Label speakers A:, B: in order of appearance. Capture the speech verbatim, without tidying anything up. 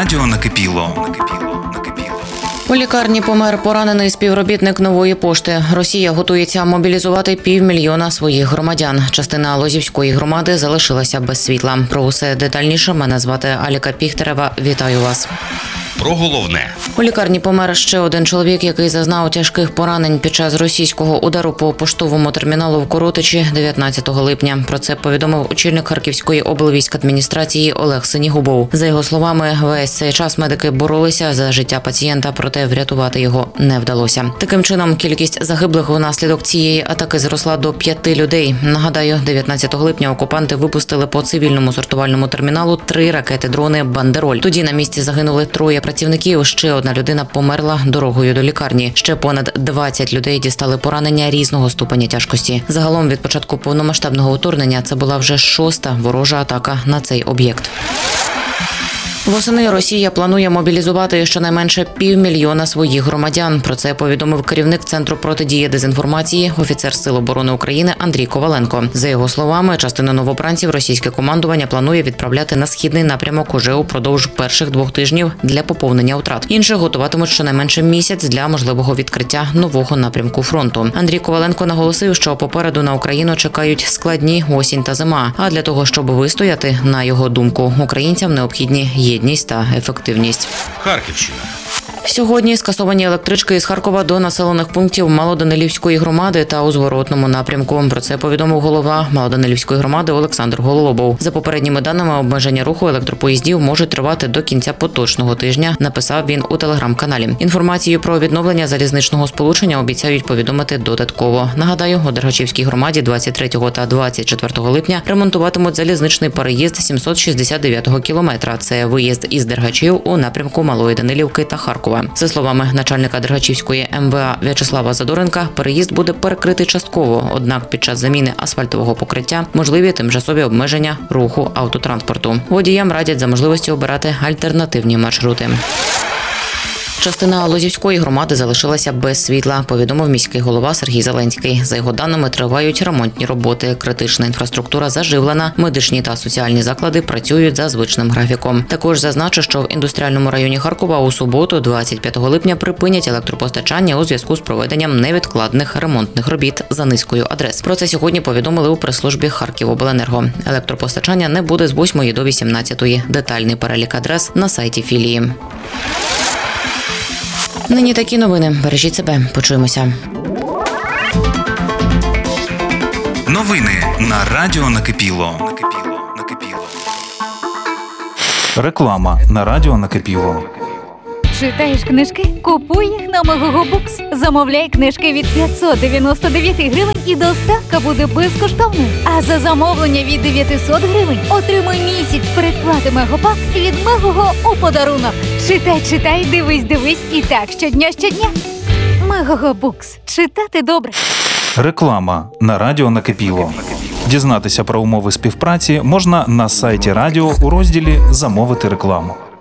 A: радіо накипіло.
B: У лікарні помер поранений співробітник Нової пошти. Росія готується мобілізувати півмільйона своїх громадян. Частина Лозівської громади залишилася без світла. Про усе детальніше мене звати Аліка Піхтерева. Вітаю вас.
A: Про головне.
B: У лікарні помер ще один чоловік, який зазнав тяжких поранень під час російського удару по поштовому терміналу в Коротичі дев'ятнадцятого липня. Про це повідомив очільник Харківської облвійськадміністрації Олег Синігубов. За його словами, весь цей час медики боролися за життя пацієнта, проте врятувати його не вдалося. Таким чином, кількість загиблих внаслідок цієї атаки зросла до п'яти людей. Нагадаю, дев'ятнадцятого липня окупанти випустили по цивільному сортувальному терміналу три ракети-дрони «Бандероль». Тоді на місці загинули троє працівників, ще одна людина померла дорогою до лікарні. Ще понад двадцять людей дістали поранення різного ступеня тяжкості. Загалом від початку повномасштабного вторгнення це була вже шоста ворожа атака на цей об'єкт. Восени Росія планує мобілізувати щонайменше півмільйона своїх громадян. Про це повідомив керівник Центру протидії дезінформації, офіцер Сил оборони України Андрій Коваленко. За його словами, частину новобранців російське командування планує відправляти на східний напрямок уже упродовж перших двох тижнів для поповнення втрат. Інших готуватимуть щонайменше місяць для можливого відкриття нового напрямку фронту. Андрій Коваленко наголосив, що попереду на Україну чекають складні осінь та зима. А для того, щоб вистояти, на його думку, українцям необхідні єдність та ефективність.
A: Харківщина.
B: Сьогодні скасовані електрички із Харкова до населених пунктів Малоданилівської громади та у зворотному напрямку. Про це повідомив голова Малоданилівської громади Олександр Гололобов. За попередніми даними, обмеження руху електропоїздів можуть тривати до кінця поточного тижня, написав він у телеграм-каналі. Інформацію про відновлення залізничного сполучення обіцяють повідомити додатково. Нагадаю, у Дергачівській громаді двадцять третього та двадцять четвертого липня ремонтуватимуть залізничний переїзд сімсот шістдесят дев'ятого кілометра. Це виїзд із Дергачів у напрямку Малої Данилівки та Харкова. За словами начальника Дергачівської ем ве а В'ячеслава Задоренка, переїзд буде перекритий частково, однак під час заміни асфальтового покриття можливі тимчасові обмеження руху автотранспорту. Водіям радять за можливості обирати альтернативні маршрути. Частина Лозівської громади залишилася без світла, повідомив міський голова Сергій Зеленський. За його даними, тривають ремонтні роботи, критична інфраструктура заживлена, медичні та соціальні заклади працюють за звичним графіком. Також зазначу, що в індустріальному районі Харкова у суботу, двадцять п'ятого липня, припинять електропостачання у зв'язку з проведенням невідкладних ремонтних робіт за низкою адрес. Про це сьогодні повідомили у прес-службі Харківобленерго. Електропостачання не буде з восьмої до вісімнадцятої. Детальний перелік адрес на сайті філії. Нині такі новини. Бережіть себе. Почуємося.
A: Новини на радіо накипіло.
C: Реклама на радіо накипіло.
D: Читаєш книжки? Купуй їх на Мегагобукс. Замовляй книжки від п'ятсот дев'яносто дев'ять гривень і доставка буде безкоштовною. А за замовлення від дев'ятсот гривень отримай місяць передплати Мегапак від Мегого у подарунок. Читай, читай, дивись, дивись і так щодня, щодня. Мегагобукс. Читати добре.
C: Реклама на радіо накипіло. Дізнатися про умови співпраці можна на сайті радіо у розділі «Замовити рекламу».